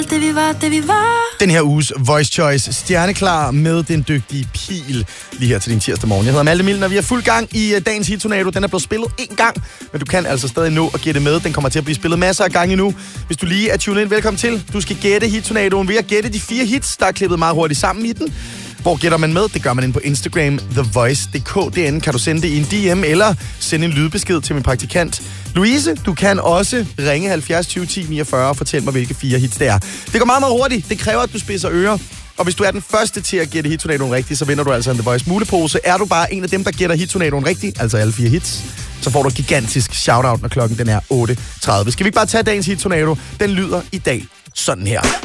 Det vi var. Den her uges Voice Choice stjerneklar med den dygtige Pil lige her til din tirsdag morgen. Jeg hedder Malte Milden, og vi er fuld gang i dagens hittornado. Den er blevet spillet én gang, men du kan altså stadig nå at gætte med. Den kommer til at blive spillet masser af gange endnu. Hvis du lige er tunet ind, velkommen til. Du skal gætte hittornadoen ved at gætte de 4 hits, der er klippet meget hurtigt sammen i den. Hvor gætter man med? Det gør man inde på Instagram, thevoice.dk. Derinde kan du sende det i en DM eller sende en lydbesked til min praktikant Louise. Du kan også ringe 70 20 10 49 og fortælle mig, hvilke 4 hits det er. Det går meget, meget hurtigt. Det kræver, at du spidser ører. Og hvis du er den første til at gætte hittornadoen rigtigt, så vinder du altså en The Voice mulepose. Er du bare en af dem, der gætter hittornadoen rigtigt, altså alle 4 hits, så får du et gigantisk shoutout, når klokken den er 8:30. Skal vi ikke bare tage dagens hittornado? Den lyder i dag sådan her.